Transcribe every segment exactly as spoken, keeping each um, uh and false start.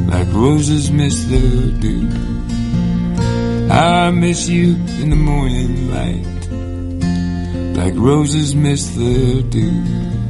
like roses miss the dew. I miss you in the morning light, like roses miss the dew.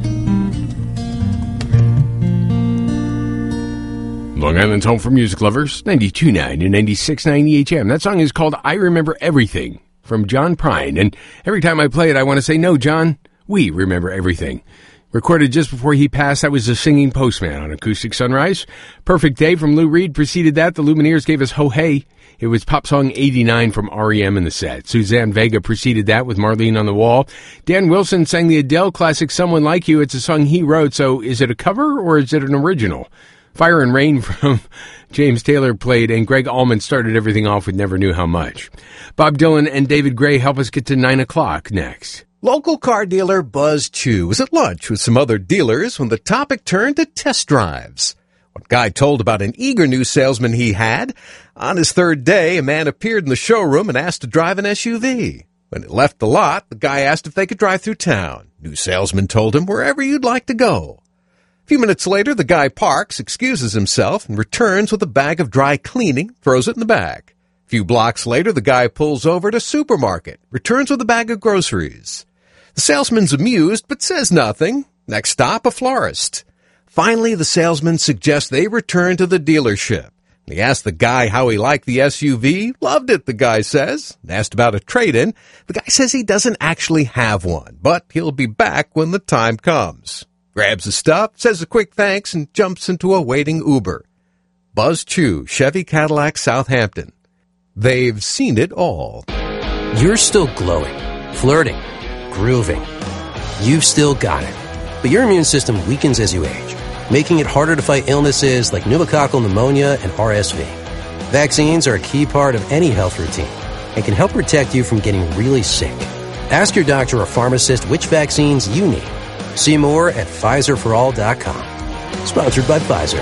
Long Island's home for music lovers, ninety-two point nine and ninety-six point nine E H M. That song is called I Remember Everything from John Prine. And every time I play it, I want to say, no, John, we remember everything. Recorded just before he passed, that was The Singing Postman on Acoustic Sunrise. Perfect Day from Lou Reed preceded that. The Lumineers gave us Ho Hey. It was Pop Song eighty-nine from R E M in the set. Suzanne Vega preceded that with Marlene on the Wall. Dan Wilson sang the Adele classic Someone Like You. It's a song he wrote, so is it a cover or is it an original? Fire and Rain from James Taylor played, and Greg Allman started everything off with Never Knew How Much. Bob Dylan and David Gray help us get to nine o'clock next. Local car dealer Buzz Chew was at lunch with some other dealers when the topic turned to test drives. One guy told about an eager new salesman he had. On his third day, a man appeared in the showroom and asked to drive an S U V. When it left the lot, the guy asked if they could drive through town. New salesman told him wherever you'd like to go. A few minutes later, the guy parks, excuses himself, and returns with a bag of dry cleaning, throws it in the back. A few blocks later, the guy pulls over to a supermarket, returns with a bag of groceries. The salesman's amused, but says nothing. Next stop, a florist. Finally, the salesman suggests they return to the dealership. He asked the guy how he liked the S U V. Loved it, the guy says. And asked about a trade-in. The guy says he doesn't actually have one, but he'll be back when the time comes. Grabs his stuff, says a quick thanks, and jumps into a waiting Uber. Buzz Chew, Chevy Cadillac, Southampton. They've seen it all. You're still glowing, flirting, grooving. You've still got it. But your immune system weakens as you age, making it harder to fight illnesses like pneumococcal pneumonia and R S V. Vaccines are a key part of any health routine and can help protect you from getting really sick. Ask your doctor or pharmacist which vaccines you need. See more at Pfizer for all dot com. Sponsored by Pfizer.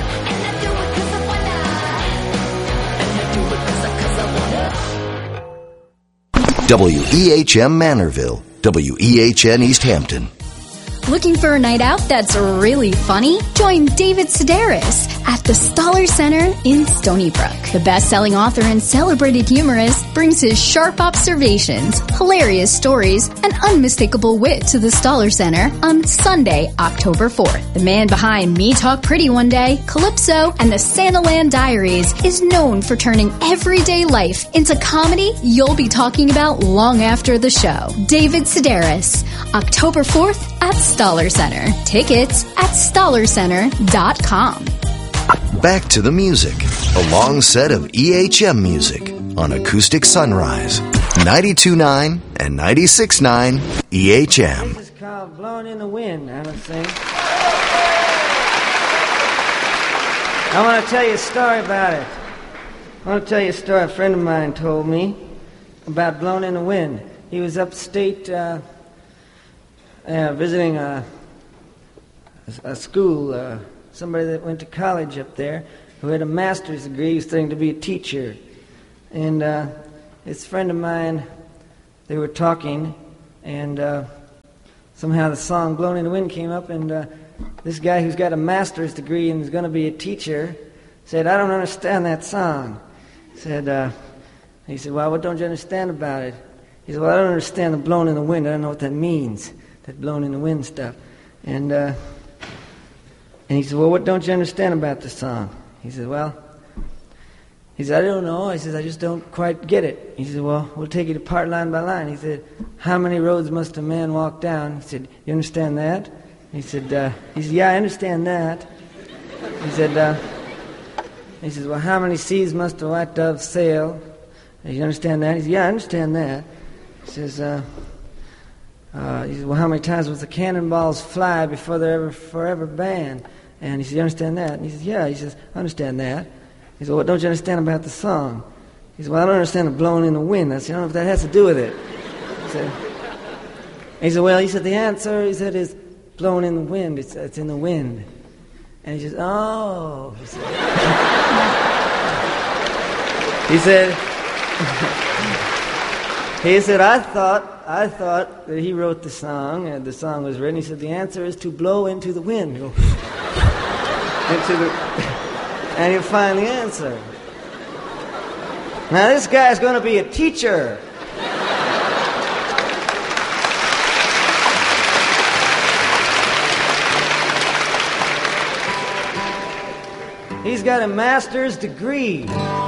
W E H M Manorville, W E H N East Hampton. Looking for a night out that's really funny? Join David Sedaris at the Stoller Center in Stony Brook. The best-selling author and celebrated humorist brings his sharp observations, hilarious stories, and unmistakable wit to the Stoller Center on Sunday, October fourth. The man behind Me Talk Pretty One Day, Calypso, and the Santaland Diaries is known for turning everyday life into comedy you'll be talking about long after the show. David Sedaris, October fourth at Stoller Center. Tickets at stoller center dot com. Back to the music. A long set of E H M music on Acoustic Sunrise. ninety-two point nine and ninety-six point nine E H M. This is called Blowing in the Wind, I don't think. I want to tell you a story about it. I want to tell you a story a friend of mine told me about Blowing in the Wind. He was upstate uh, uh, visiting a, a school, uh, somebody that went to college up there who had a master's degree. He was studying to be a teacher. And uh, this friend of mine, they were talking, and uh, somehow the song Blowing in the Wind came up, and uh, this guy who's got a master's degree and is going to be a teacher said, I don't understand that song. Said, uh, he said, well, what don't you understand about it? He said, well, I don't understand the blowing in the wind. I don't know what that means, that blowing in the wind stuff. And uh, and he said, well, what don't you understand about the song? He said, well, he said, I don't know. He says, I just don't quite get it. He said, well, we'll take it apart line by line. He said, how many roads must a man walk down? He said, you understand that? He said, uh, he said, yeah, I understand that. He said, uh, he says, well, how many seas must a white dove sail? You understand that? He said, yeah, I understand that. He says, uh, uh, he says, well, how many times must the cannonballs fly before they're ever forever banned? And he said, you understand that? And he says, yeah. He says, I understand that. He said, well, what don't you understand about the song? He said, well, I don't understand the blowing in the wind. I said, I don't know if that has to do with it. He said, he said, well, he said, the answer, he said, is blowing in the wind. It's, it's in the wind. And he says, oh. He said, he said, he said, I thought, I thought that he wrote the song, and the song was written. He said, the answer is to blow into the wind. into the, and you'll find the answer. Now, this guy's going to be a teacher. He's got a master's degree.